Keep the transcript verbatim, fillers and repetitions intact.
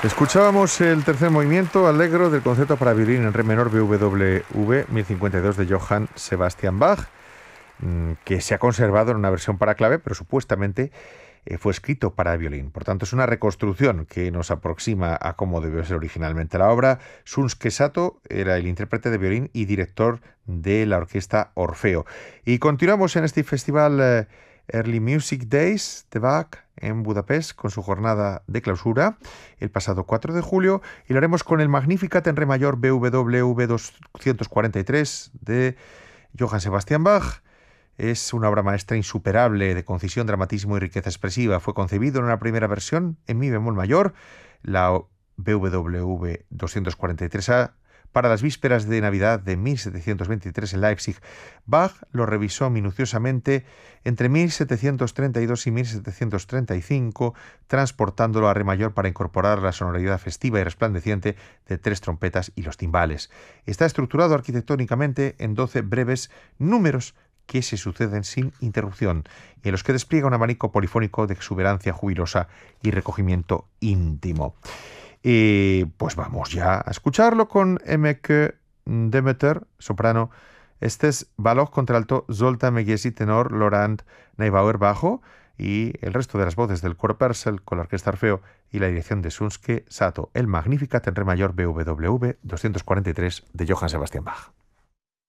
Escuchábamos el tercer movimiento Allegro del concierto para violín en re menor B W V mil cincuenta y dos de Johann Sebastian Bach, que se ha conservado en una versión para clave, pero supuestamente eh, fue escrito para violín. Por tanto, es una reconstrucción que nos aproxima a cómo debió ser originalmente la obra. Shunsuke Sato era el intérprete de violín y director de la orquesta Orfeo. Y continuamos en este festival eh, Early Music Days de Bach en Budapest con su jornada de clausura el pasado cuatro de julio, y lo haremos con el Magnificat en re mayor B W V doscientos cuarenta y tres de Johann Sebastian Bach. Es una obra maestra insuperable de concisión, dramatismo y riqueza expresiva. Fue concebido en una primera versión en mi bemol mayor, la B W V doscientos cuarenta y tres A, para las vísperas de Navidad de mil setecientos veintitrés en Leipzig. Bach lo revisó minuciosamente entre mil setecientos treinta y dos y mil setecientos treinta y cinco, transportándolo a re mayor para incorporar la sonoridad festiva y resplandeciente de tres trompetas y los timbales. Está estructurado arquitectónicamente en doce breves números que se suceden sin interrupción y en los que despliega un abanico polifónico de exuberancia jubilosa y recogimiento íntimo. Y pues vamos ya a escucharlo con Emeke Demeter, soprano, Estes Baloch contralto, Zoltán Megyesi tenor, Laurent Neubauer bajo, y el resto de las voces del coro Purcell con la orquesta Orfeo y la dirección de Shunsuke Sato, el Magnificat en re mayor B W V doscientos cuarenta y tres de Johann Sebastian Bach.